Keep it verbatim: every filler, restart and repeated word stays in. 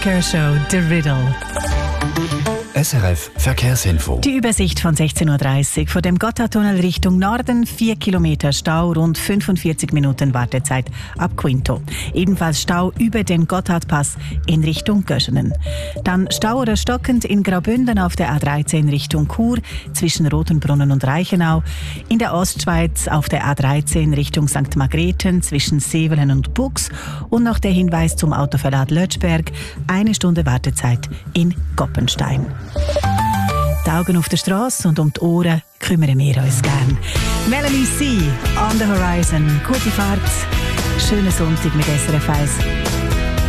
Kershaw, The Riddle. S R F Verkehrsinfo. Die Übersicht von sechzehn Uhr dreißig. Vor dem Gotthardtunnel Richtung Norden vier Kilometer Stau, rund fünfundvierzig Minuten Wartezeit ab Quinto. Ebenfalls Stau über den Gotthardpass in Richtung Göschenen. Dann Stau oder stockend in Graubünden auf der A dreizehn Richtung Chur zwischen Rotenbrunnen und Reichenau. In der Ostschweiz auf der A dreizehn Richtung Sankt Margrethen zwischen Sevelen und Bux. Und noch der Hinweis zum Autoverlad Lötschberg. Eine Stunde Wartezeit in Goppenstein. Die Augen auf der Straße und um die Ohren kümmern wir uns gern. Melanie C. On the Horizon. Gute Fahrt. Schönen Sonntag mit S R F eins.